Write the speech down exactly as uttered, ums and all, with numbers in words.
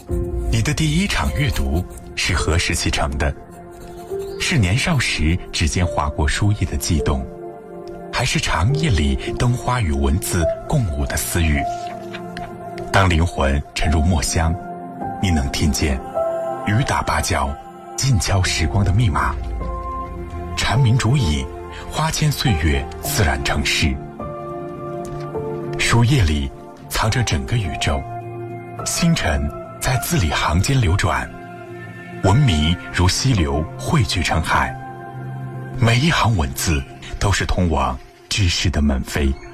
你的第一场阅读是何时启程的？是年少时指尖划过书页的悸动，还是长夜里灯花与文字共舞的私语？当灵魂沉入墨香，你能听见雨打芭蕉，静敲时光的密码。蝉鸣竹影，花间岁月自然成诗。书页里藏着整个宇宙，星辰在字里行间流转，文明如溪流汇聚成海，每一行文字都是通往知识的门扉。